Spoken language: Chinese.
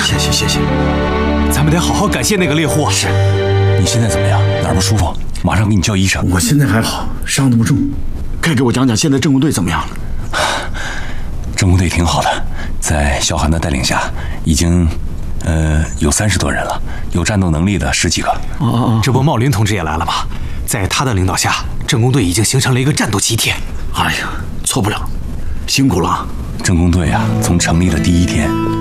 谢谢谢谢，咱们得好好感谢那个猎户。 是，你现在怎么样？哪儿不舒服？马上给你叫医生。 我现在还好，伤得不重。该给我讲讲现在政工队怎么样了？ 政工队挺好的，在萧寒的带领下，已经有30多人了，有战斗能力的10几个。 这不茂林同志也来了吗？在他的领导下，政工队已经形成了一个战斗集体。 哎呀，错不了，辛苦了。 政工队啊，从成立的第1天